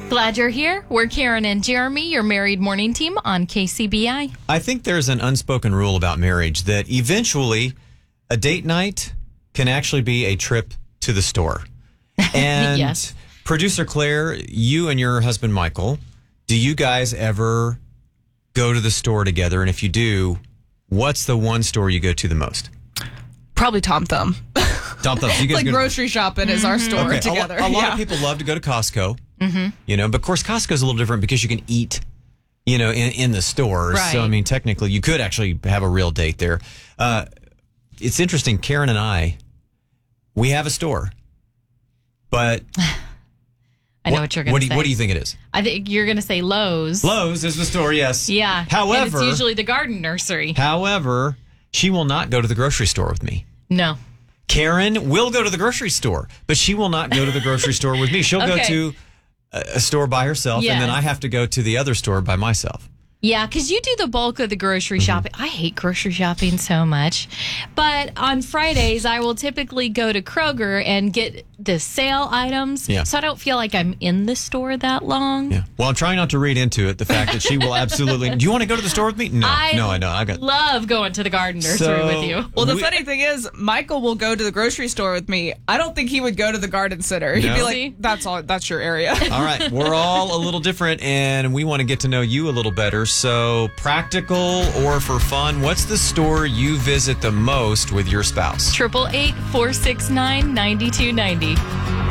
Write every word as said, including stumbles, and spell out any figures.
Glad you're here. We're Karen and Jeremy, your married morning team on K C B I. I think there's an unspoken rule about marriage that eventually a date night can actually be a trip to the store. And Yes. Producer Claire, you and your husband Michael, do you guys ever go to the store together? And if you do, what's the one store you go to the most? Probably Tom Thumb. Tom Thumb. So you guys like go to- grocery shopping is our store Okay, together. A, lo- a lot Yeah. of people love to go to Costco, mm-hmm. you know, but of course Costco's a little different because you can eat, you know, in, in the stores. Right. So, I mean, technically you could actually have a real date there. Uh, it's interesting. Karen and I, we have a store, but I know what, you're going what to do, say. you, what do you think it is? I think you're going to say Lowe's. Lowe's is the store, yes. Yeah. However, and it's usually the garden nursery. however, she will not go to the grocery store with me. No. Karen will go to the grocery store, but she will not go to the grocery store with me. She'll go Okay. to a, a store by herself, and then Yes. I have to go to the other store by myself. Yeah, because you do the bulk of the grocery shopping. I hate grocery shopping so much. But on Fridays, I will typically go to Kroger and get the sale items. Yeah. So I don't feel like I'm in the store that long. Yeah. Well, I'm trying not to read into it the fact that she will absolutely. Do you want to go to the store with me? No, I no, I don't. I got. love going to the garden nursery So- with you. Well, the We- funny thing is, Michael will go to the grocery store with me. I don't think he would go to the garden center. He'd No? be See? like, "That's all. That's your area." All right, we're all a little different, and we want to get to know you a little better. So, practical or for fun, what's the store you visit the most with your spouse? Triple eight four six nine ninety two ninety.